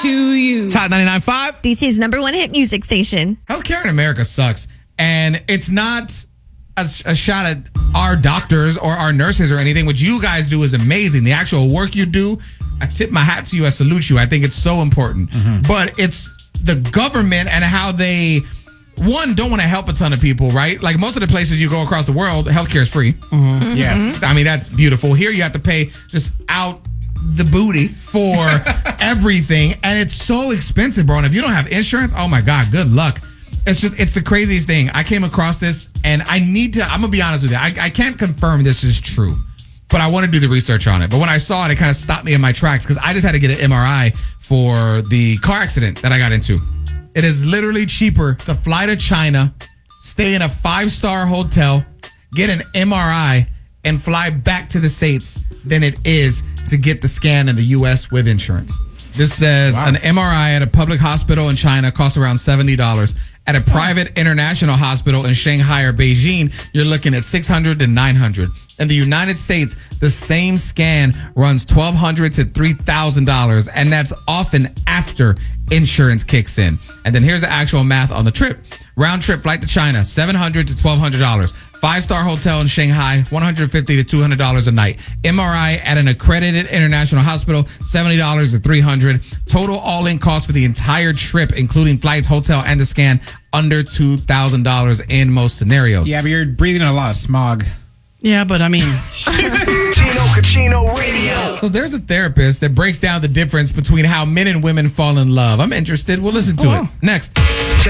to you. It's Hot 99.5. DC's number one hit music station. Healthcare in America sucks. And it's not a shot at our doctors or our nurses or anything. What you guys do is amazing. The actual work you do, I tip my hat to you. I salute you. I think it's so important. But it's the government and how they, one, don't want to help a ton of people, right? Like most of the places you go across the world, healthcare is free. Yes. I mean, that's beautiful. Here you have to pay just out the booty for everything. And it's so expensive, bro. And if you don't have insurance, oh my God, good luck. It's the craziest thing. I came across this and I'm going to be honest with you. I can't confirm this is true, but I want to do the research on it. But when I saw it, it kind of stopped me in my tracks because I just had to get an MRI for the car accident that I got into. It is literally cheaper to fly to China, stay in a 5-star hotel, get an MRI, and fly back to the States than it is to get the scan in the U.S. with insurance. This says an MRI at a public hospital in China costs around $70. At a private international hospital in Shanghai or Beijing, you're looking at $600 to $900. In the United States, the same scan runs $1,200 to $3,000, and that's often after insurance kicks in. And then here's the actual math on the trip. Round trip flight to China, $700 to $1,200. 5-star hotel in Shanghai, $150 to $200 a night. MRI at an accredited international hospital, $70 to $300. Total all-in cost for the entire trip, including flights, hotel, and the scan, under $2,000 in most scenarios. Yeah, but you're breathing in a lot of smog. Yeah, but I mean, Tino Cucino Radio. So there's a therapist that breaks down the difference between how men and women fall in love. I'm interested. We'll listen to it next.